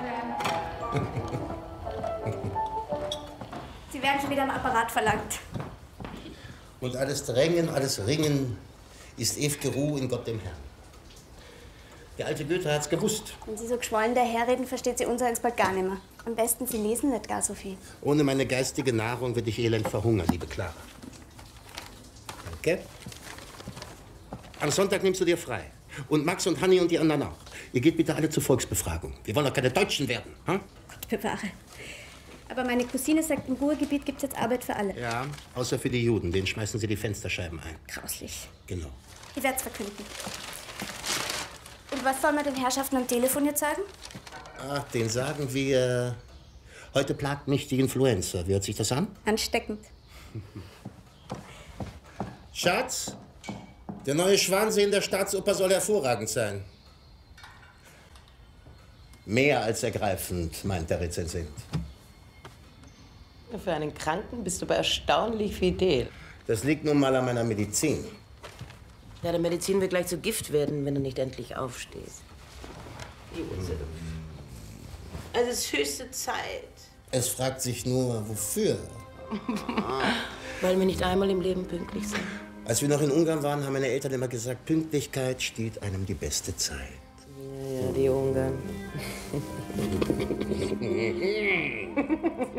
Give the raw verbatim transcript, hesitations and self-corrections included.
Sie werden schon wieder am Apparat verlangt. Und alles Drängen, alles Ringen ist ew'ge Ruhe in Gott dem Herrn. Der alte Goethe hat's gewusst. Wenn Sie so geschwollen daherreden, versteht sie unsereins bald gar nicht mehr. Am besten, Sie lesen nicht gar so viel. Ohne meine geistige Nahrung würde ich elend verhungern, liebe Clara. Danke. Am Sonntag nimmst du dir frei. Und Max und Hanni und die anderen auch. Ihr geht bitte alle zur Volksbefragung. Wir wollen doch keine Deutschen werden. Hm? Gott bewahre. Aber meine Cousine sagt, im Ruhrgebiet gibt's jetzt Arbeit für alle. Ja, außer für die Juden. Denen schmeißen sie die Fensterscheiben ein. Grauslich. Genau. Ich werd's verkünden. Und was soll man den Herrschaften am Telefon jetzt sagen? Ach, den sagen wir... Heute plagt mich die Influenza. Wie hört sich das an? Ansteckend. Schatz, der neue Schwansee in der Staatsoper soll hervorragend sein. Mehr als ergreifend, meint der Rezensent. Für einen Kranken bist du aber erstaunlich fidel. Das liegt nun mal an meiner Medizin. Ja, der Medizin wird gleich zu Gift werden, wenn du nicht endlich aufstehst. Josef. Also es ist höchste Zeit. Es fragt sich nur, wofür? Weil wir nicht einmal im Leben pünktlich sind. Als wir noch in Ungarn waren, haben meine Eltern immer gesagt, Pünktlichkeit steht einem die beste Zeit. Ja, ja, die Ungarn.